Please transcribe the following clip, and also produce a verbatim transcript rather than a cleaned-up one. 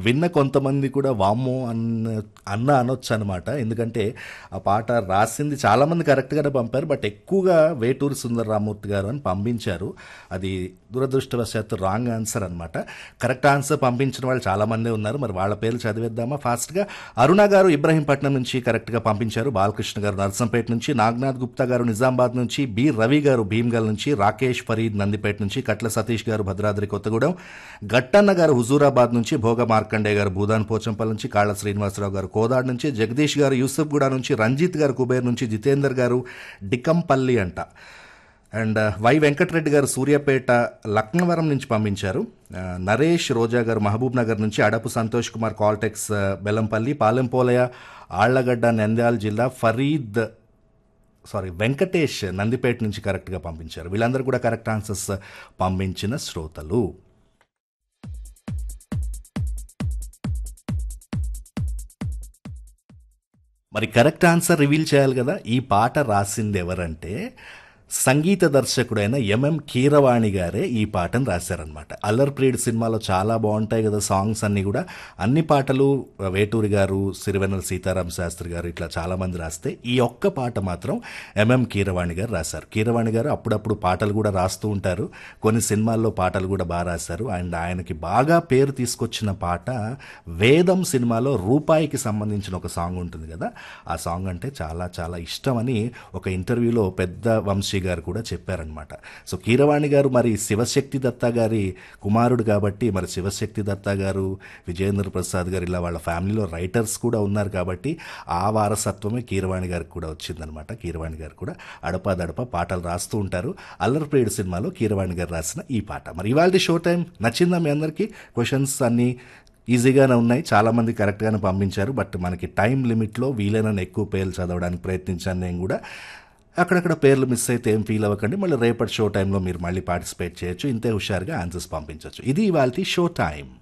విన్న కొంతమంది కూడా వామ్మో అన్న అన్న అనొచ్చు అనమాట. ఎందుకంటే ఆ పాట రాసింది చాలామంది కరెక్ట్గానే పంపారు, బట్ ఎక్కువగా వేటూరి సుందర రామూర్తి గారు అని పంపించారు. అది దురదృష్టవశాత్తు రాంగ్ ఆన్సర్ అనమాట. కరెక్ట్ ఆన్సర్ పంపించిన వాళ్ళు చాలామందే ఉన్నారు. మరి వాళ్ళ పేర్లు చదివేద్దామా ఫాస్ట్గా. అరుణ గారు ఇబ్రహీంపట్నం నుంచి కరెక్ట్గా పంపించారు. బాలకృష్ణ గారు నర్సంపేట నుంచి, నాగనాథ్ గుప్తా గారు నిజామాబాద్ నుంచి, బి రవి గారు భీమ్గల్ నుంచి, రాకేష్ ఫరీద్ నందిపేట నుంచి, కట్ల సతీష్ గారు భద్రాద్రి కొత్తగూడెం, గట్టన్న గారు హుజూరాబాద్ నుంచి, భోగ మార్కండే గారు భూదాన్ పోచంపల్లి నుంచి, కాళ్ళ శ్రీనివాసరావు గారు కోదాడ్ నుంచి, జగదీష్ గారు యూసుఫ్గూడ నుంచి, రంజిత్ గారు కుబేర్ నుంచి, జితేందర్ గారు డికంపల్లి అంట, అండ్ వై వెంకటరెడ్డి గారు సూర్యాపేట లక్నవరం నుంచి పంపించారు. ఆ, నరేష్ రోజా గారు మహబూబ్ నగర్ నుంచి, అడపు సంతోష్ కుమార్ కాల్టెక్స్ ఆ, బెల్లంపల్లి, పాలెంపోలయ ఆళ్లగడ్డ నంద్యాల జిల్లా, ఫరీద్ సారీ వెంకటేష్ నందిపేట నుంచి కరెక్ట్గా పంపించారు. వీళ్ళందరూ కూడా కరెక్ట్ ఆన్సర్స్ పంపించిన శ్రోతలు. మరి కరెక్ట్ ఆన్సర్ రివీల్ చేయాలి కదా. ఈ పాట రాసింది ఎవరంటే సంగీత దర్శకుడైన ఎంఎం కీరవాణి గారే ఈ పాటను రాశారనమాట. అల్లర్ ప్రియుడ్ సినిమాలో చాలా బాగుంటాయి కదా సాంగ్స్ అన్నీ కూడా. అన్ని పాటలు వేటూరి గారు, సిరివెన్నెల సీతారామ శాస్త్రి గారు ఇట్లా చాలామంది రాస్తే ఈ ఒక్క పాట మాత్రం ఎంఎం కీరవాణి గారు రాశారు. కీరవాణి గారు అప్పుడప్పుడు పాటలు కూడా రాస్తూ ఉంటారు. కొన్ని సినిమాల్లో పాటలు కూడా బాగా రాశారు. అండ్ ఆయనకి బాగా పేరు తీసుకొచ్చిన పాట వేదం సినిమాలో రూపాయికి సంబంధించిన ఒక సాంగ్ ఉంటుంది కదా, ఆ సాంగ్ అంటే చాలా చాలా ఇష్టమని ఒక ఇంటర్వ్యూలో పెద్ద వంశీ గారు కూడా చెప్పారనమాట. సో కీరవాణి గారు మరి శివశక్తి దత్తా గారి కుమారుడు కాబట్టి, మరి శివశక్తి దత్తా గారు, విజయేంద్ర ప్రసాద్ గారు ఇలా వాళ్ళ ఫ్యామిలీలో రైటర్స్ కూడా ఉన్నారు కాబట్టి ఆ వారసత్వమే కీరవాణి గారికి కూడా వచ్చిందనమాట. కీరవాణి గారు కూడా అడపాదడప పాటలు రాస్తూ ఉంటారు. అల్లరి ప్రియుడు సినిమాలో కీరవాణి గారు రాసిన ఈ పాట. మరి ఇవాళ షో టైం నచ్చిందా మీ అందరికీ? క్వశ్చన్స్ అన్నీ ఈజీగానే ఉన్నాయి, చాలామంది కరెక్ట్గానే పంపించారు. బట్ మనకి టైం లిమిట్లో వీలైనన్ని ఎక్కువ పేర్లు చదవడానికి ప్రయత్నించాను నేను కూడా. అక్కడక్కడ పేర్లు మిస్ అయితే ఏం ఫీల్ అవ్వకండి. మళ్ళీ రేపటి షో టైంలో మీరు మళ్ళీ పార్టిసిపేట్ చేయొచ్చు. ఇంతే హుషారుగా ఆన్సర్స్ పంపించవచ్చు. ఇది ఇవాల్టి షో టైం.